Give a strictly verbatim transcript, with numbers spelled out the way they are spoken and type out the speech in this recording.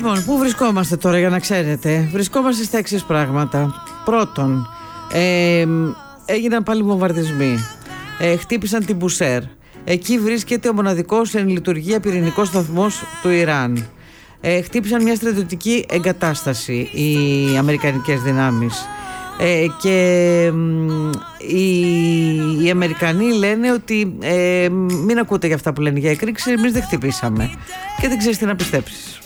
Λοιπόν, πού βρισκόμαστε τώρα για να ξέρετε? Βρισκόμαστε στα εξής πράγματα. Πρώτον, ε, έγιναν πάλι βομβαρδισμοί. Ε, χτύπησαν την Μπουσέρ. Εκεί βρίσκεται ο μοναδικός εν λειτουργία πυρηνικός σταθμός του Ιράν. Ε, χτύπησαν μια στρατιωτική εγκατάσταση οι αμερικανικές δυνάμεις. Ε, και οι, οι Αμερικανοί λένε ότι ε, μην ακούτε για αυτά που λένε για εκρήξη, εμείς δεν χτυπήσαμε. Και δεν ξέρεις τι να πιστέψεις.